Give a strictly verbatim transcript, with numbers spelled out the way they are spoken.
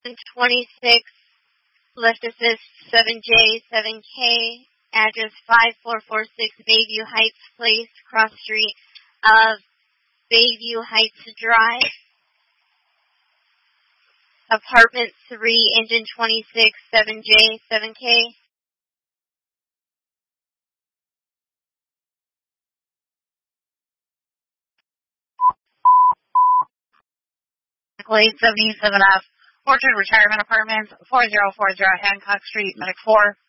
twenty-six, Lift Assist seven J seven K, address five four four six Bayview Heights Place, cross street of Bayview Heights Drive. Apartment three, engine twenty-six, seven J seven K. eight seventy-seven F, Orchard Retirement Apartments, four zero four zero Hancock Street, Medic four.